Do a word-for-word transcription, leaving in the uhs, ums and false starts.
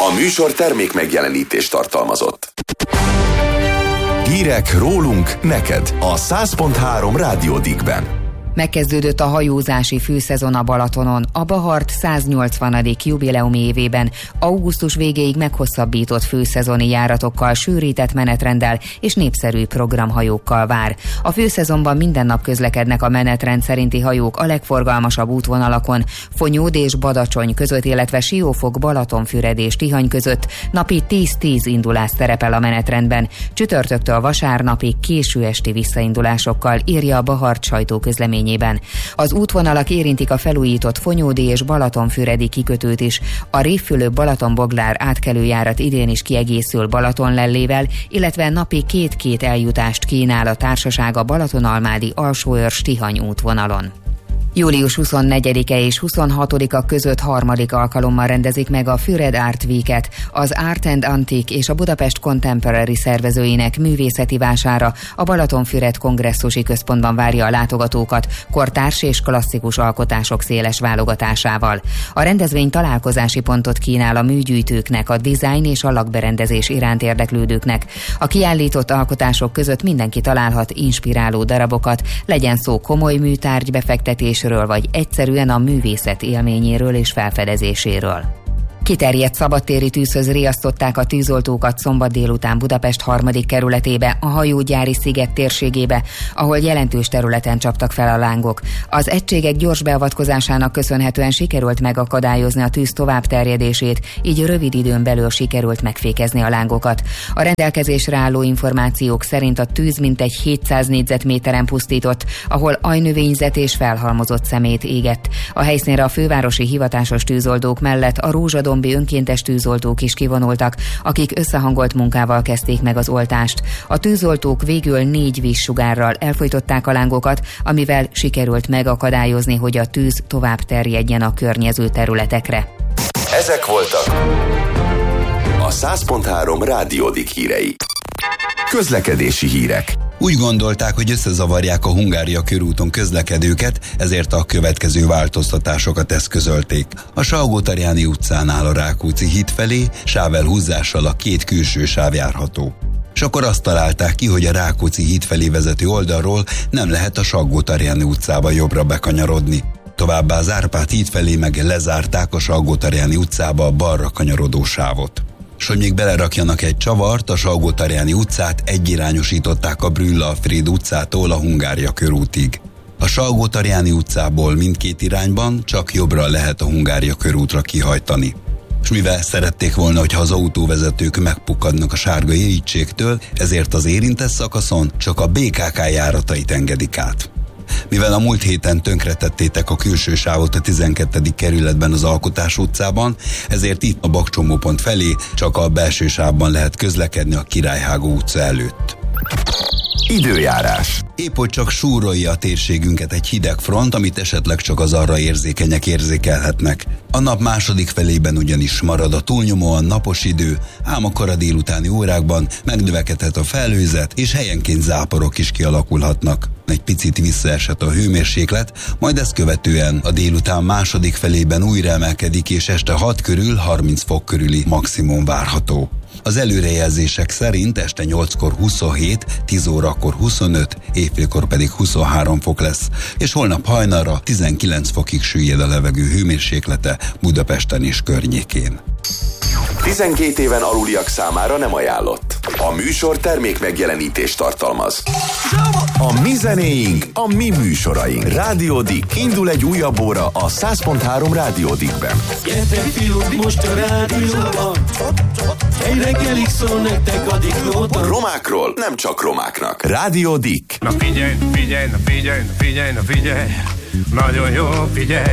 A műsor termék megjelenítést tartalmazott. Hírek rólunk neked a száz pont három Rádió Dickben. Megkezdődött a hajózási főszezon a Balatonon. A Bahart száznyolcvanadik jubileumi évében augusztus végéig meghosszabbított főszezoni járatokkal, sűrített menetrenddel és népszerű programhajókkal vár. A főszezonban minden nap közlekednek a menetrend szerinti hajók a legforgalmasabb útvonalakon, Fonyód és Badacsony között, illetve Siófok, Balatonfüred és Tihany között napi tíz-tíz indulás szerepel a menetrendben. Csütörtöktől vasárnapig késő esti visszaindulásokkal, írja a Bahart sajtóközlemény. Az útvonalak érintik a felújított fonyódi és balatonfüredi kikötőt is. A Révfülöp-Balatonboglár átkelőjárat idén is kiegészül Balatonlellével, illetve napi két-két eljutást kínál a társaság a Balatonalmádi Alsóörs-Tihany útvonalon. július huszonnegyedike és huszonhatodika között harmadik alkalommal rendezik meg a Füred Art Week-et, az Art and Antique és a Budapest Contemporary szervezőinek művészeti vására a Balatonfüred kongresszusi központban várja a látogatókat kortárs és klasszikus alkotások széles válogatásával. A rendezvény találkozási pontot kínál a műgyűjtőknek, a dizájn és a lakberendezés iránt érdeklődőknek. A kiállított alkotások között mindenki találhat inspiráló darabokat, legyen szó komoly műtárgy befektetés vagy egyszerűen a művészet élményéről és felfedezéséről. Kiterjedt szabadtéri tűzhöz riasztották a tűzoltókat szombat délután Budapest harmadik kerületébe, a hajógyári sziget térségébe, ahol jelentős területen csaptak fel a lángok. Az egységek gyors beavatkozásának köszönhetően sikerült megakadályozni a tűz továbbterjedését, így rövid időn belül sikerült megfékezni a lángokat. A rendelkezésre álló információk szerint a tűz mintegy hétszáz négyzetméteren pusztított, ahol ajnövényzet és felhalmozott szemét égett. A helyszínre a fővárosi hivatásos tűzoldók mellett a Rózsadó önkéntes tűzoltók is kivonultak, akik összehangolt munkával kezdték meg az oltást. A tűzoltók végül négy vízsugárral elfojtották a lángokat, amivel sikerült megakadályozni, hogy a tűz tovább terjedjen a környező területekre. Ezek voltak a száz pont három Rádió Dick hírei. Közlekedési hírek. Úgy gondolták, hogy összezavarják a Hungária körúton közlekedőket, ezért a következő változtatásokat eszközölték. A Salgótarjáni utcánál a Rákóczi híd felé sávelhúzással a két külső sáv járható. És akkor azt találták ki, hogy a Rákóczi híd felé vezető oldalról nem lehet a Salgótarjáni utcába jobbra bekanyarodni. Továbbá az Árpád híd felé meg lezárták a Salgótarjáni utcába a balra kanyarodó sávot. S hogy még belerakjanak egy csavart, a Salgótarjáni utcát egyirányosították a Brühl-Alfréd utcától a Hungária körútig. A Salgótarjáni utcából mindkét irányban csak jobbra lehet a Hungária körútra kihajtani. És mivel szerették volna, hogyha az autóvezetők megpukkadnak a sárga irítségtől, ezért az érintett szakaszon csak a bé ká ká járatait engedik át. Mivel a múlt héten tönkretettétek a külső sávot a tizenkettedik kerületben az Alkotás utcában, ezért itt a bakcsomópont felé csak a belső sávban lehet közlekedni a Királyhágó utca előtt. Időjárás. Épp hogy csak súrolja a térségünket egy hideg front, amit esetleg csak az arra érzékenyek érzékelhetnek. A nap második felében ugyanis marad a túlnyomóan napos idő, ám a kora délutáni órákban megnövekedhet a felhőzet, és helyenként záporok is kialakulhatnak. Egy picit visszaesett a hőmérséklet, majd ezt követően a délután második felében újra emelkedik, és este hat körül harminc fok körüli maximum várható. Az előrejelzések szerint este nyolckor huszonhét, tíz órakor huszonöt, éjfélkor pedig huszonhárom fok lesz, és holnap hajnalra tizenkilenc fokig süllyed a levegő hőmérséklete Budapesten és környékén. tizenkét éven aluliak számára nem ajánlott. A műsor termék megjelenítést tartalmaz. A mi zenéink, a mi műsoraink. Rádió Dick. Indul egy újabb óra a száz pont három Rádió Dickben. Gyertek fiúk, most a rádióban, egy reggelig szól nektek a Dicknóta. Romákról nem csak romáknak. Rádió Dick. Na figyelj, figyelj, na figyelj, na figyelj, na figyelj, nagyon jó, figyelj.